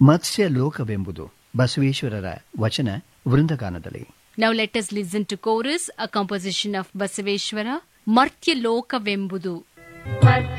ಮತ್ಸ್ಯ ಲೋಕವೆಂಬುದು ಬಸವೇಶ್ವರರ ವಚನ ವೃಂದಗಾನದಲ್ಲಿ. Now let us listen to chorus, a composition of Basaveshwara. ಮರ್ತ್ಯ ಲೋಕವೆಂಬುದು.